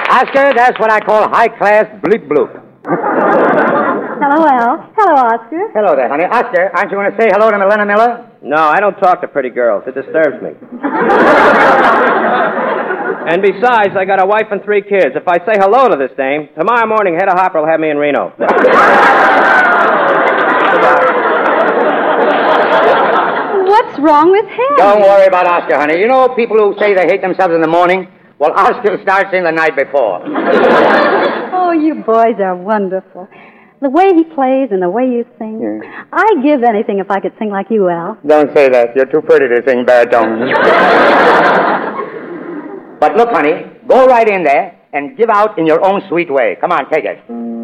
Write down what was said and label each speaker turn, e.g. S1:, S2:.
S1: Oscar, that's what I call high-class bleep-bloop.
S2: Hello, Al. Hello, Oscar.
S1: Hello there, honey. Oscar, aren't you going to say hello to Milena Miller?
S3: No, I don't talk to pretty girls. It disturbs me. And besides, I got a wife and 3 kids. If I say hello to this dame, tomorrow morning, Hedda Hopper will have me in Reno.
S2: What's wrong with him?
S1: Don't worry about Oscar, honey. You know people who say they hate themselves in the morning? Well, Oscar starts in the night before.
S2: Oh, you boys are wonderful. The way he plays and the way you sing.
S1: Yeah.
S2: I'd give anything if I could sing like you, Al.
S1: Don't say that. You're too pretty to sing baritone. But look, honey, go right in there and give out in your own sweet way. Come on, take it.